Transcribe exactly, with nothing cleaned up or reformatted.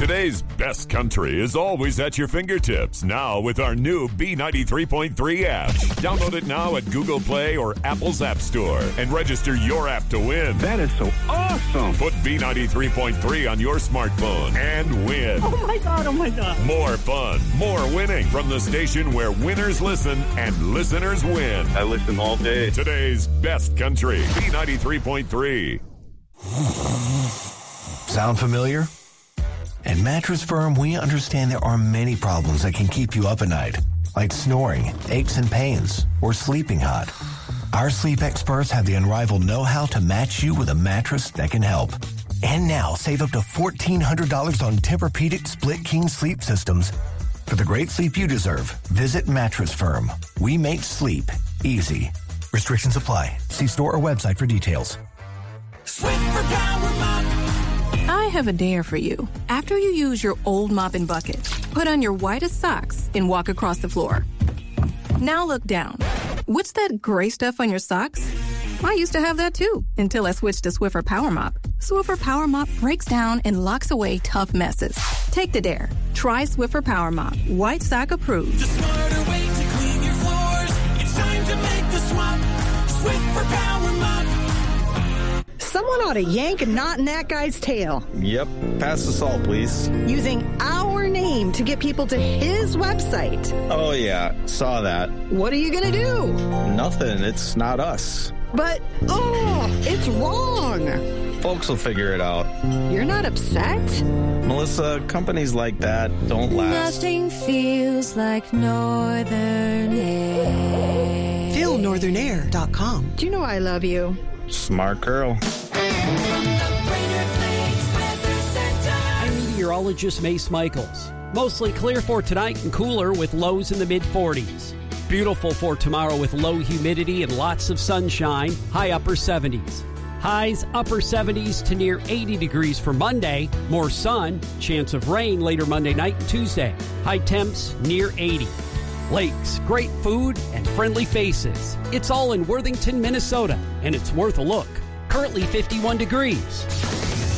Today's best country is always at your fingertips. Now with our new B ninety-three point three app. Download it now at Google Play or Apple's App Store and register your app to win. That is so awesome. Put B ninety-three point three on your smartphone and win. Oh, my God. Oh, my God. More fun, more winning from the station where winners listen and listeners win. I listen all day. Today's best country, B ninety-three point three. Sound familiar? At Mattress Firm, we understand there are many problems that can keep you up at night, like snoring, aches and pains, or sleeping hot. Our sleep experts have the unrivaled know-how to match you with a mattress that can help. And now, save up to fourteen hundred dollars on Tempur-Pedic Split King sleep systems. For the great sleep you deserve, visit Mattress Firm. We make sleep easy. Restrictions apply. See store or website for details. Swiffer Power Mop. I have a dare for you. After you use your old mop and bucket, put on your whitest socks and walk across the floor. Now look down. What's that gray stuff on your socks? I used to have that too, until I switched to Swiffer Power Mop. Swiffer Power Mop breaks down and locks away tough messes. Take the dare. Try Swiffer Power Mop. White sock approved. The smarter way to clean your floors. It's time to make the swap. Swiffer Power Mop. Someone ought to yank a knot in that guy's tail. Yep. Pass the salt, please. Using our name to get people to his website. Oh, yeah. Saw that. What are you going to do? Nothing. It's not us. But, oh, it's wrong. Folks will figure it out. You're not upset? Melissa, companies like that don't last. Nothing feels like Northern Air. feel northern air dot com. Do you know I love you? Smart girl. I'm meteorologist Mace Michaels. Mostly clear for tonight and cooler with lows in the mid forties. Beautiful for tomorrow with low humidity and lots of sunshine, high upper seventies. Highs upper seventies to near eighty degrees for Monday. More sun, chance of rain later Monday night and Tuesday. High temps near eighty. Lakes, great food, and friendly faces. It's all in Worthington, Minnesota, and it's worth a look. Currently fifty-one degrees.